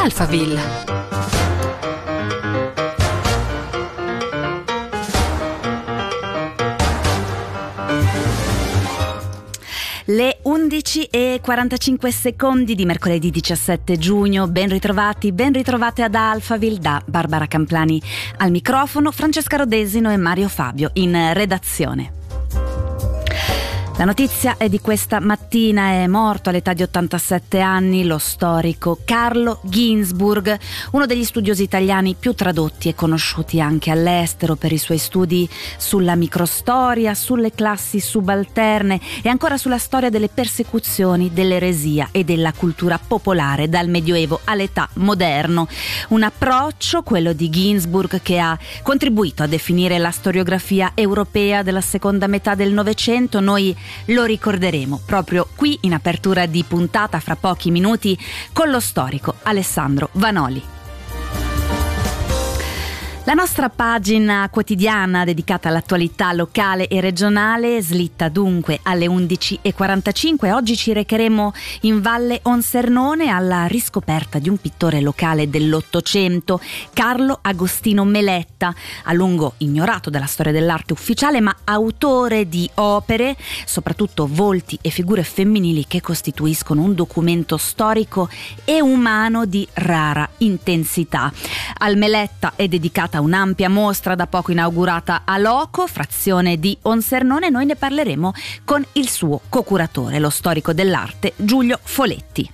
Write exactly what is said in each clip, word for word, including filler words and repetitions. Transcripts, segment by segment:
Alphaville. Le undici e quarantacinque secondi di mercoledì diciassette giugno, ben ritrovati, ben ritrovate ad Alphaville da Barbara Camplani al microfono, Francesca Rodesino e Mario Fabio in redazione. La notizia è di questa mattina: è morto all'età di ottantasette anni lo storico Carlo Ginzburg, uno degli studiosi italiani più tradotti e conosciuti anche all'estero per i suoi studi sulla microstoria, sulle classi subalterne e ancora sulla storia delle persecuzioni, dell'eresia e della cultura popolare dal Medioevo all'età moderno. Un approccio, quello di Ginzburg, che ha contribuito a definire la storiografia europea della seconda metà del Novecento. Noi lo ricorderemo proprio qui in apertura di puntata fra pochi minuti con lo storico Alessandro Vanoli. La nostra pagina quotidiana dedicata all'attualità locale e regionale slitta dunque alle undici e quarantacinque. Oggi ci recheremo in Valle Onsernone alla riscoperta di un pittore locale dell'Ottocento, Carlo Agostino Meletta, a lungo ignorato dalla storia dell'arte ufficiale, ma autore di opere, soprattutto volti e figure femminili, che costituiscono un documento storico e umano di rara intensità. Al Meletta è dedicata un'ampia mostra da poco inaugurata a Loco, frazione di Onsernone. Noi ne parleremo con il suo co-curatore, lo storico dell'arte Giulio Foletti.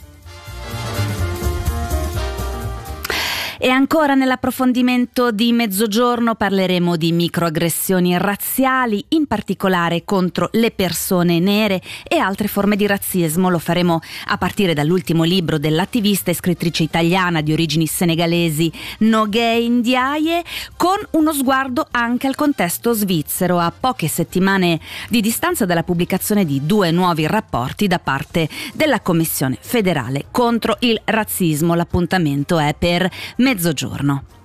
E ancora nell'approfondimento di mezzogiorno parleremo di microaggressioni razziali, in particolare contro le persone nere e altre forme di razzismo. Lo faremo a partire dall'ultimo libro dell'attivista e scrittrice italiana di origini senegalesi Nogay Ndiaye, con uno sguardo anche al contesto svizzero, a poche settimane di distanza dalla pubblicazione di due nuovi rapporti da parte della Commissione federale contro il razzismo. L'appuntamento è per mezzogiorno.